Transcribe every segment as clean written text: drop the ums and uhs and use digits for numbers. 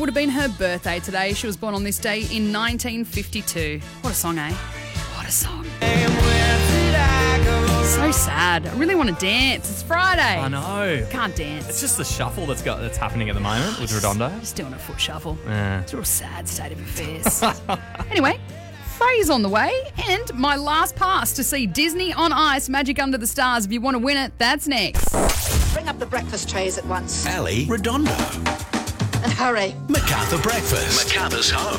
would have been her birthday today. She was born on this day in 1952. What a song, eh? What a song. So sad. I really want to dance. It's Friday. I know. Can't dance. It's just the shuffle that's happening at the moment with Redondo. Just doing a foot shuffle. Yeah. It's a real sad state of affairs. Anyway, Frey's on the way, and my last pass to see Disney on Ice, Magic Under the Stars. If you want to win it, that's next. Bring up the breakfast trays at once. Ali, Redondo. And hurry. MacArthur Breakfast. MacArthur's home.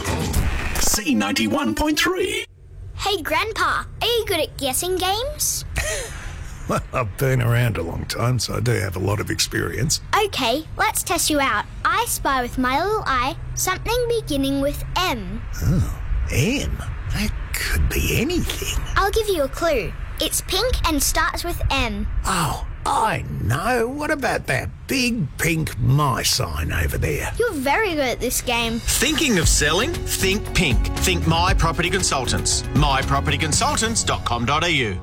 C91.3. Hey, Grandpa, are you good at guessing games? Well, I've been around a long time, so I do have a lot of experience. Okay, let's test you out. I spy with my little eye something beginning with M. Oh, M? That could be anything. I'll give you a clue. It's pink and starts with M. Oh, I know. What about that big pink my sign over there? You're very good at this game. Thinking of selling? Think pink. Think My Property Consultants. mypropertyconsultants.com.au.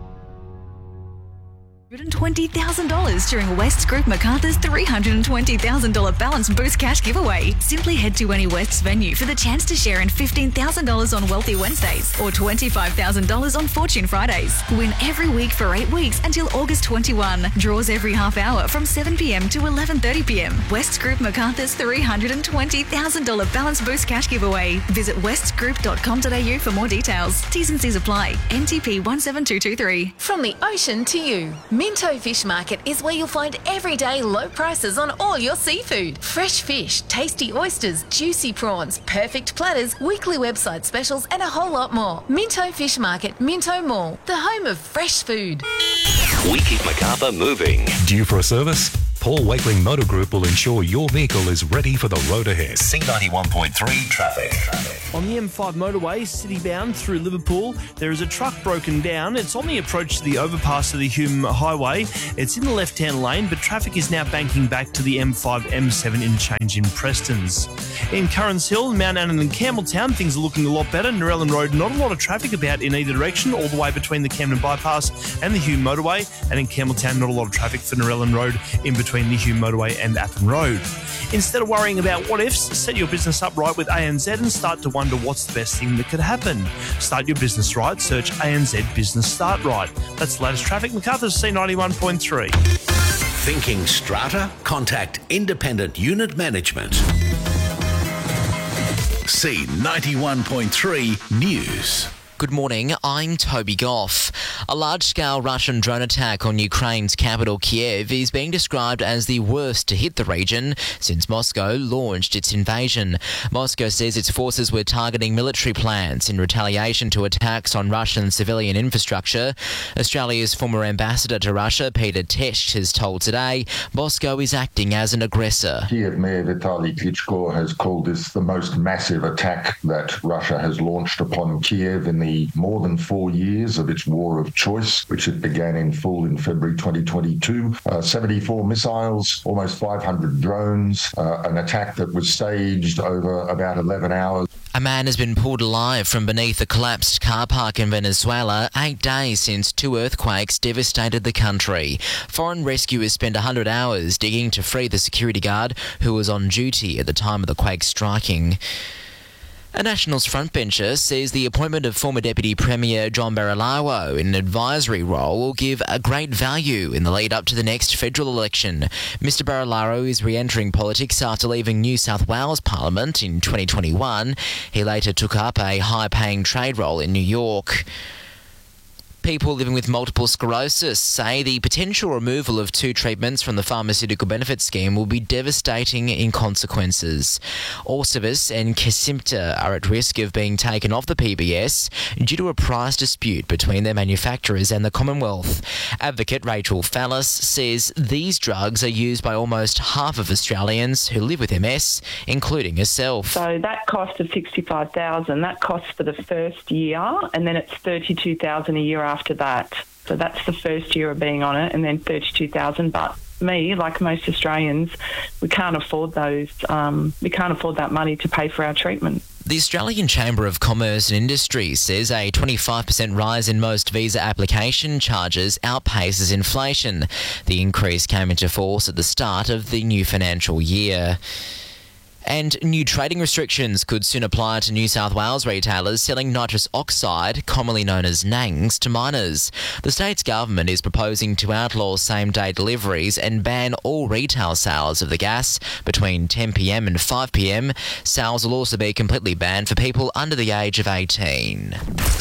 $120,000 during West's Group MacArthur's $320,000 balance boost cash giveaway. Simply head to any West's venue for the chance to share in $15,000 on Wealthy Wednesdays or $25,000 on Fortune Fridays. Win every week for 8 weeks until August 21. Draws every half hour from 7 p.m. to 11:30 p.m. West's Group MacArthur's $320,000 balance boost cash giveaway. Visit westgroup.com.au for more details. T's and C's apply. NTP 17223. From the ocean to you, Minto Fish Market is where you'll find everyday low prices on all your seafood. Fresh fish, tasty oysters, juicy prawns, perfect platters, weekly website specials and a whole lot more. Minto Fish Market, Minto Mall, the home of fresh food. We keep MacArthur moving. Due for a service? Paul Wakeling Motor Group will ensure your vehicle is ready for the road ahead. C91.3 traffic. On the M5 motorway, city-bound through Liverpool, there is a truck broken down. It's on the approach to the overpass of the Hume Highway. It's in the left-hand lane, but traffic is now banking back to the M5-M7 interchange in Prestons. In Currans Hill, Mount Annan and Campbelltown, things are looking a lot better. Narellan Road, not a lot of traffic about in either direction, all the way between the Camden Bypass and the Hume motorway. And in Campbelltown, not a lot of traffic for Narellan Road in between the Hume motorway and Appin Road. Instead of worrying about what ifs, set your business up right with ANZ and start to wonder what's the best thing that could happen. Start your business right, search ANZ Business Start Right. That's the latest traffic. MacArthur's C91.3. Thinking strata? Contact Independent Unit Management. C91.3 News. Good morning, I'm Toby Goff. A large-scale Russian drone attack on Ukraine's capital Kiev is being described as the worst to hit the region since Moscow launched its invasion. Moscow says its forces were targeting military plants in retaliation to attacks on Russian civilian infrastructure. Australia's former ambassador to Russia, Peter Tesch, has told Today Moscow is acting as an aggressor. Kiev Mayor Vitaly Klitschko has called this the most massive attack that Russia has launched upon Kiev in the more than 4 years of its war of choice, which it began in full in February 2022. 74 missiles, almost 500 drones, an attack that was staged over about 11 hours. A man has been pulled alive from beneath a collapsed car park in Venezuela 8 days since 2 earthquakes devastated the country. Foreign rescuers spent 100 hours digging to free the security guard who was on duty at the time of the quake striking. A Nationals frontbencher says the appointment of former Deputy Premier John Barilaro in an advisory role will give a great value in the lead up to the next federal election. Mr Barilaro is re-entering politics after leaving New South Wales Parliament in 2021. He later took up a high-paying trade role in New York. People living with multiple sclerosis say the potential removal of 2 treatments from the pharmaceutical benefit scheme will be devastating in consequences. Orcivis and Kesimpta are at risk of being taken off the PBS due to a price dispute between their manufacturers and the Commonwealth. Advocate Rachel Fallis says these drugs are used by almost half of Australians who live with MS, including herself. So that cost of $65,000, that costs for the first year, and then it's $32,000 a year after that. So that's the first year of being on it, and then $32,000. But me, like most Australians, we can't afford those. We can't afford that money to pay for our treatment. The Australian Chamber of Commerce and Industry says a 25% rise in most visa application charges outpaces inflation. The increase came into force at the start of the new financial year. And new trading restrictions could soon apply to New South Wales retailers selling nitrous oxide, commonly known as NANGs, to minors. The state's government is proposing to outlaw same-day deliveries and ban all retail sales of the gas between 10 p.m. and 5 p.m. Sales will also be completely banned for people under the age of 18.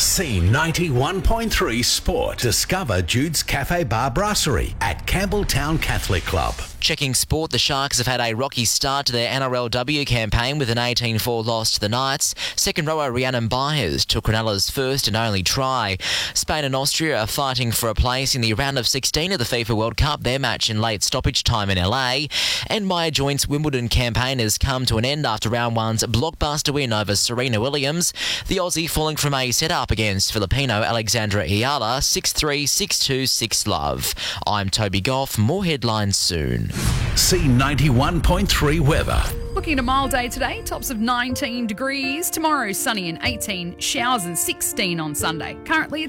C91.3 Sport. Discover Jude's Cafe Bar Brasserie at Campbelltown Catholic Club. Checking sport, the Sharks have had a rocky start to their NRLW campaign with an 18-4 loss to the Knights. Second rower Rhiannon Byers took Cronulla's first and only try. Spain and Austria are fighting for a place in the round of 16 of the FIFA World Cup, their match in late stoppage time in LA. And Maya Joint's Wimbledon campaign has come to an end after round one's blockbuster win over Serena Williams. The Aussie falling from a set-up against Filipino Alexandra Ayala, 6-3, 6-2, 6-love. I'm Toby Goff. More headlines soon. C91.3 weather. Looking at a mild day today, tops of 19 degrees. Tomorrow, sunny and 18, showers and 16 on Sunday. Currently, it's